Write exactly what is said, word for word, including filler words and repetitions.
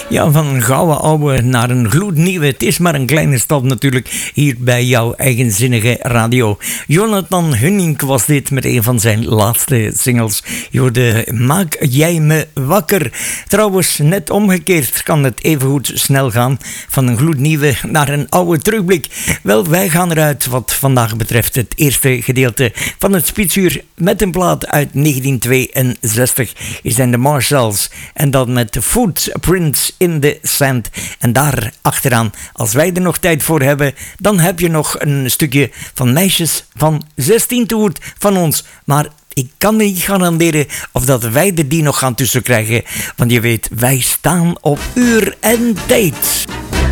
Ja, van een gouden oude naar een gloednieuwe. Het is maar een kleine stap natuurlijk hier bij jouw eigenzinnige radio. Jonathan Hunnink was dit met een van zijn laatste singles. Je hoorde Maak jij me wakker. Trouwens, net omgekeerd kan het evengoed snel gaan. Van een gloednieuwe naar een oude terugblik. Wel, wij gaan eruit wat vandaag betreft het eerste gedeelte van het Spitsuur met een plaat uit negentien tweeënzestig. Hier zijn de Marshalls en dat met Footprints in the Sand. En daar achteraan, als wij er nog tijd voor hebben, dan heb je nog een stukje van Meisjes van zestien te goed van ons. Maar ik kan niet garanderen of dat wij er die nog gaan tussen krijgen. Want je weet, wij staan op uur en tijd.